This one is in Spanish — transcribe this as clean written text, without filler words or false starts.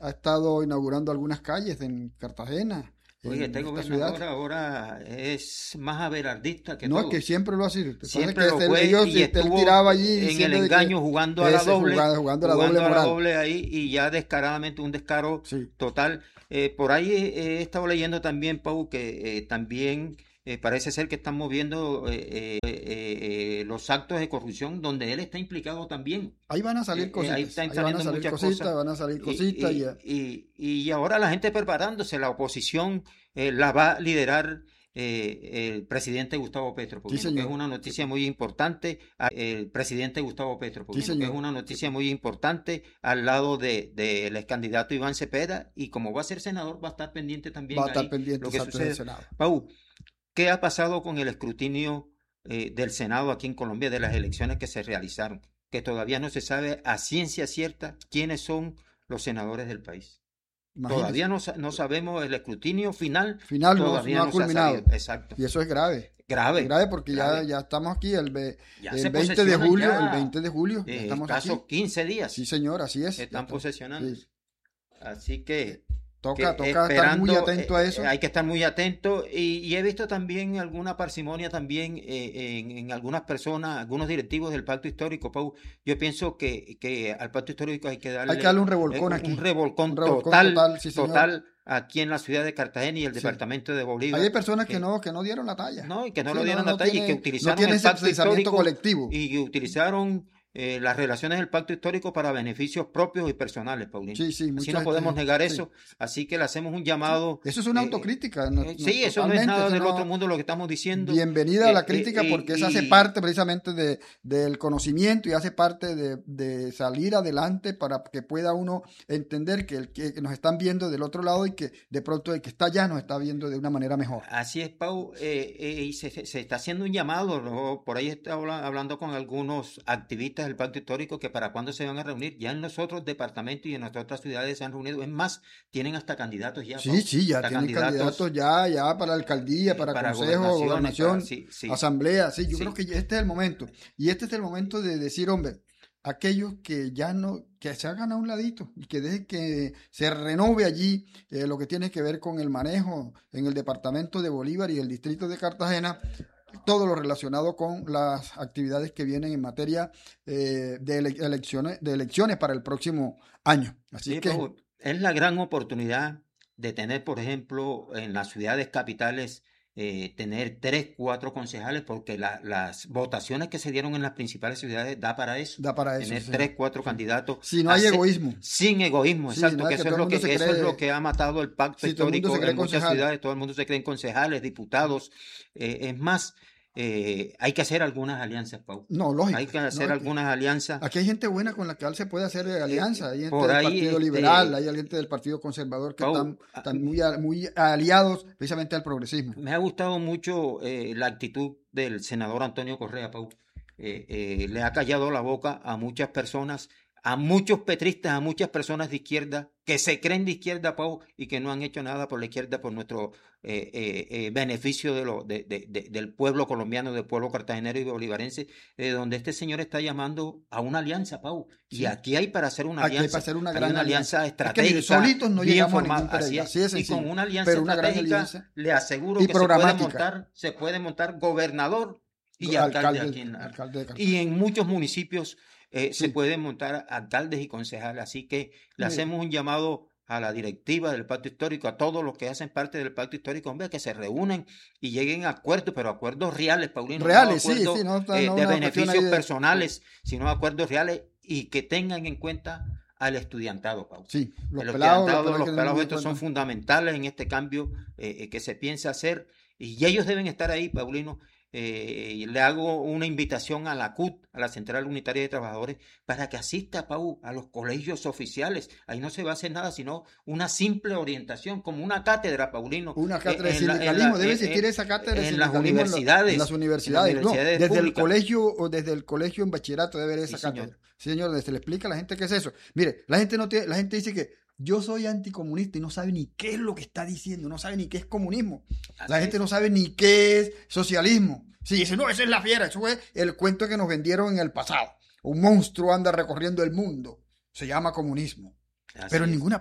ha estado inaugurando algunas calles en Cartagena, Oye, en este esta ciudad. gobernador ahora es más abelardista que No, es que todo. siempre lo ha sido. Lo que pasa es Siempre que lo fue ellos, y él estuvo tiraba allí en el diciendo de que engaño jugando a la doble, jugando la doble jugando a la moral. doble ahí y ya descaradamente un descaro Sí. total. Por ahí he estado leyendo también, Pau, que también parece ser que están moviendo los actos de corrupción donde él está implicado también. Ahí van a salir Ahí cositas, están ahí van a saliendo salir muchas cositas, cosas van a salir y, cositas y ya. y ahora la gente preparándose, la oposición la va a liderar el presidente Gustavo Petro, Sí, Paulino, que es señor. una noticia muy importante. El presidente Gustavo Petro, Sí, Paulino, que es señor. una noticia muy importante al lado del ex candidato Iván Cepeda, y como va a ser senador, va a estar pendiente Va también a estar ahí pendiente lo que exacto del sucede. Senado. Pau, ¿qué ha pasado con el escrutinio del Senado aquí en Colombia de las elecciones que se realizaron? Que todavía no se sabe a ciencia cierta quiénes son los senadores del país. Imagínese. Todavía no sabemos el escrutinio final, Final todavía no ha no se ha culminado. sabido. Exacto. Y eso es grave. Es Grave, grave porque grave. ya estamos aquí Ya el se 20 de posesionan julio, el ya 20 de julio, ya estamos escasos aquí. 15 días. Sí, señor, así es. Están posesionando. Sí. Así que Toca estar muy esperando, atento a eso. hay que estar muy atento y he visto también alguna parsimonia también en algunas personas, algunos directivos del pacto histórico, Pau. Yo pienso que al pacto histórico hay que darle un revolcón aquí. un revolcón total, sí, señor. total aquí en la ciudad de Cartagena y el Sí. departamento de Bolívar. Hay personas que no dieron la talla. No, y que no Sí, lo dieron la talla y que utilizaron tiene el ese pacto pensamiento histórico colectivo. y utilizaron las relaciones del pacto histórico para beneficios propios y personales, Paulino. Sí, sí, Así no podemos negar sí. eso, así que le hacemos un llamado. Eso es una autocrítica. Sí, eso no es nada del otro mundo lo que estamos diciendo. Bienvenida a la crítica porque eso hace parte precisamente del conocimiento y hace parte de salir adelante para que pueda uno entender que nos están viendo del otro lado y que de pronto el que está allá nos está viendo de una manera mejor. Así es, Pau, y se está haciendo un llamado, ¿no? Por ahí está hablando con algunos activistas del pacto histórico que para cuándo se van a reunir. Ya en los otros departamentos y en nuestras otras ciudades se han reunido. Es más, tienen hasta candidatos ya. Sí, Pau, sí, ya tienen candidatos ya para alcaldía, para consejo, gobernación, sí. asamblea. Sí, yo Sí. creo que este es el momento. Y este es el momento de decir, hombre, aquellos que ya no, que se hagan a un ladito y que dejen que se renove allí lo que tiene que ver con el manejo en el departamento de Bolívar y el distrito de Cartagena, todo lo relacionado con las actividades que vienen en materia de elecciones para el próximo año. Así Sí, que Pau, es la gran oportunidad de tener, por ejemplo, en las ciudades capitales, tener 3, 4 concejales, porque las votaciones que se dieron en las principales ciudades da para eso. da para eso. Tener Sí. 3, 4 candidatos. Si no hay egoísmo. Sin egoísmo, Sí, exacto, no que es eso que es todo el lo mundo se eso es cree. lo que ha matado el pacto Sí, todo el mundo histórico se cree en muchas concejal. ciudades. Todo el mundo se creen concejales, diputados. Es más, hay que hacer algunas alianzas, Pau. No, lógico. Hay que hacer algunas alianzas. Aquí hay gente buena con la que se puede hacer alianza. Hay gente por del ahí, Partido Liberal, hay gente del Partido Conservador que Pau, están muy aliados precisamente al progresismo. me ha gustado mucho la actitud del senador Antonio Correa, Pau. Le ha callado la boca a muchas personas, a muchos petristas, a muchas personas de izquierda que se creen de izquierda, Pau, y que no han hecho nada por la izquierda, por nuestro beneficio del pueblo colombiano, del pueblo cartagenero y bolivarense, donde este señor está llamando a una alianza, Pau. Sí. Y aquí hay para hacer una Aquí alianza. hay para hacer una hay gran una alianza estratégica. Es que, mire, solitos no bien llegamos formada, a ningún así es. Así de sencillo. Y con una alianza Pero una gran estratégica, alianza le aseguro y que programática. se puede montar gobernador y alcalde aquí en alcalde de Cartagena. Y en muchos municipios Sí. se pueden montar alcaldes y concejales. Así que le hacemos un llamado a la directiva del pacto histórico, a todos los que hacen parte del pacto histórico, hombre, que se reúnan y lleguen a acuerdos, pero acuerdos reales, Paulino. Reales, no acuerdos, no de beneficios personales, sino acuerdos reales y que tengan en cuenta al estudiantado, Pau. Sí, los pelados estos son fundamentales en este cambio que se piensa hacer y ellos deben estar ahí, Paulino. Le hago una invitación a la CUT, a la Central Unitaria de Trabajadores, para que asista, Pau, a los colegios oficiales. Ahí no se va a hacer nada, sino una simple orientación, como una cátedra, Paulino. Una cátedra de sindicalismo. Debe existir esa cátedra de sindicalismo en las universidades. En las universidades. No, desde el colegio o desde el colegio en bachillerato debe haber esa cátedra. Señor. Sí, señor, se le explica a la gente qué es eso. Mire, la gente dice que yo soy anticomunista y no sabe ni qué es lo que está diciendo, no sabe ni qué es comunismo. La gente no sabe ni qué es socialismo. Sí, dice, no, esa es la fiera, eso fue el cuento que nos vendieron en el pasado. Un monstruo anda recorriendo el mundo, se llama comunismo. Pero en ninguna